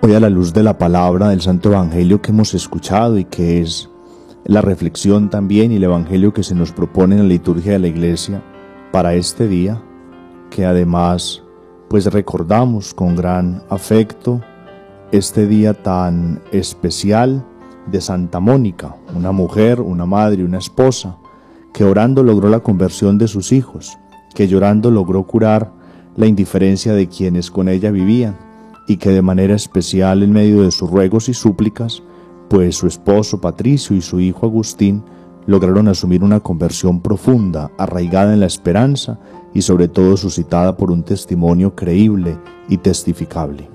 Hoy, a la luz de la palabra del Santo Evangelio que hemos escuchado y que es la reflexión también y el Evangelio que se nos propone en la liturgia de la Iglesia para este día, que además pues recordamos con gran afecto este día tan especial de Santa Mónica, una mujer, una madre, una esposa, que orando logró la conversión de sus hijos, que llorando logró curar la indiferencia de quienes con ella vivían, y que de manera especial en medio de sus ruegos y súplicas, pues su esposo Patricio y su hijo Agustín lograron asumir una conversión profunda, arraigada en la esperanza y sobre todo suscitada por un testimonio creíble y testificable.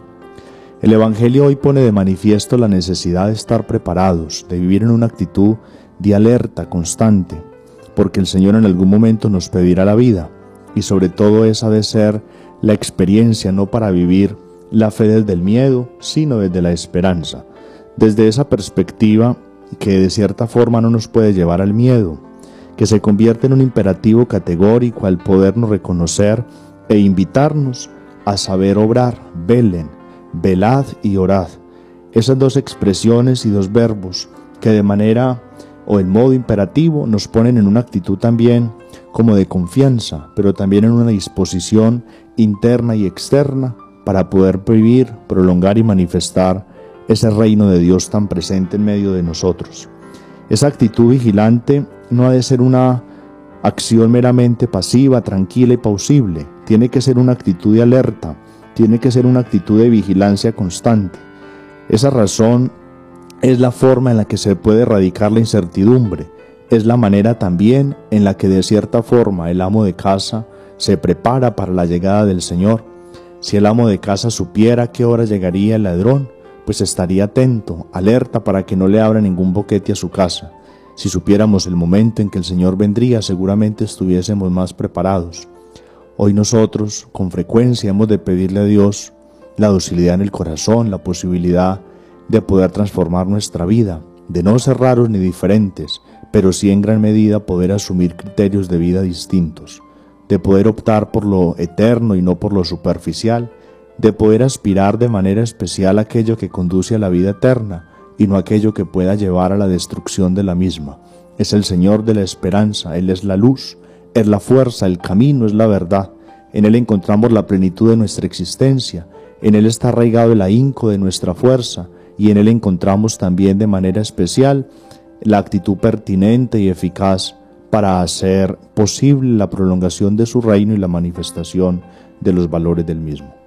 El Evangelio hoy pone de manifiesto la necesidad de estar preparados, de vivir en una actitud de alerta constante, porque el Señor en algún momento nos pedirá la vida, y sobre todo esa de ser la experiencia no para vivir la fe desde el miedo, sino desde la esperanza, desde esa perspectiva que de cierta forma no nos puede llevar al miedo, que se convierte en un imperativo categórico al podernos reconocer e invitarnos a saber obrar. Velen, velad y orad. Esas dos expresiones y dos verbos que de manera o en modo imperativo nos ponen en una actitud también como de confianza, pero también en una disposición interna y externa para poder vivir, prolongar y manifestar ese reino de Dios tan presente en medio de nosotros. Esa actitud vigilante no ha de ser una acción meramente pasiva, tranquila y pausible. Tiene que ser una actitud de alerta, tiene que ser una actitud de vigilancia constante. Esa razón es la forma en la que se puede erradicar la incertidumbre, es la manera también en la que de cierta forma el amo de casa se prepara para la llegada del Señor. Si el amo de casa supiera a qué hora llegaría el ladrón, pues estaría atento, alerta para que no le abra ningún boquete a su casa. Si supiéramos el momento en que el Señor vendría, seguramente estuviésemos más preparados. Hoy nosotros, con frecuencia, hemos de pedirle a Dios la docilidad en el corazón, la posibilidad de poder transformar nuestra vida, de no ser raros ni diferentes, pero sí en gran medida poder asumir criterios de vida distintos, de poder optar por lo eterno y no por lo superficial, de poder aspirar de manera especial a aquello que conduce a la vida eterna y no aquello que pueda llevar a la destrucción de la misma. Es el Señor de la esperanza, Él es la luz, es la fuerza, el camino, es la verdad. En Él encontramos la plenitud de nuestra existencia, en Él está arraigado el ahínco de nuestra fuerza y en Él encontramos también de manera especial la actitud pertinente y eficaz para hacer posible la prolongación de su reino y la manifestación de los valores del mismo.